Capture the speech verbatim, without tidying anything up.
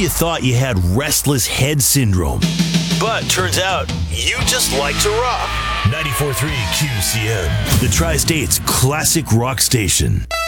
you thought you had restless head syndrome. But turns out, you just like to rock. ninety-four point three Q C M, the Tri-State's classic rock station.